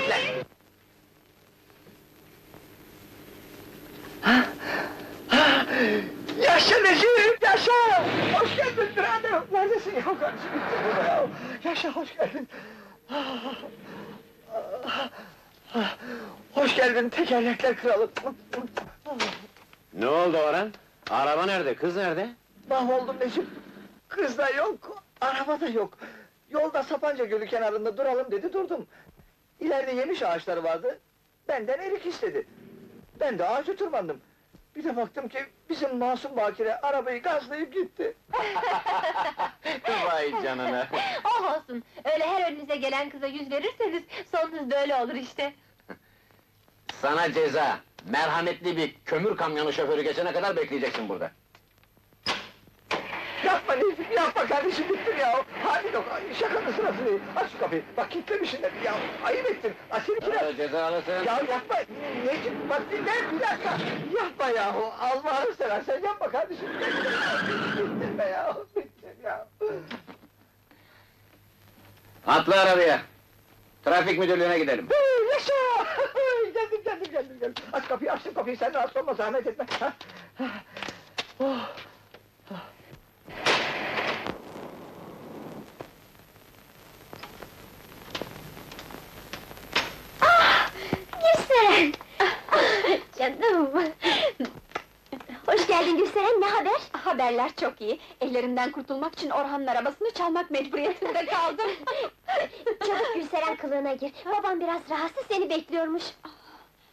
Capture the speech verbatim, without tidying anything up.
bekle! Yaşa Necip, yaşa! Hoş geldin birader! Neredesin ya kardeşim? Bitti burada ya! Yaşa, hoş geldin! Hoş geldin tekerlekler kralı! Ne oldu Orhan? Araba nerede, kız nerede? Mahvoldum Necip! Kız da yok, araba da yok! Yolda Sapanca Gölü kenarında duralım dedi, durdum! İleride yemiş ağaçları vardı, benden erik istedi! Ben de ağaca tırmandım! Bir de baktım ki bizim masum bakire arabayı gazlayıp gitti! Vay canına! Oh olsun, öyle her önünüze gelen kıza yüz verirseniz, sonunuz böyle olur işte! Sana ceza! Merhametli bir kömür kamyonu şoförü geçene kadar bekleyeceksin burada. Yapma Necip, yapma kardeşim, bittim ya! Hadi yok, şakanın sırası değil! Aç şu kapıyı, bak kilitlemişsin hep ya! Ayıp ettin, açın kiraz! Hadi ceza alırsın! Ya yapma, Necip, bak dinle, bir dakika! Yapma yahu, Allah'ını seversen yapma kardeşim! Bittim be ya, bittim ya! Atla arabaya! Trafik müdürlüğüne gidelim. Hı, yaşa! Geldim, geldim, geldim, geldim! Aç kapıyı, açtım kapıyı, sen rahatsız olma, zahmet etme! Ha? Ha. Oh. Gülseren! Canım! Hoş geldin Gülseren, ne haber? Haberler çok iyi. Ellerinden kurtulmak için Orhan'ın arabasını çalmak mecburiyetinde kaldım. Çabuk Gülseren kılığına gir, babam biraz rahatsız, seni bekliyormuş.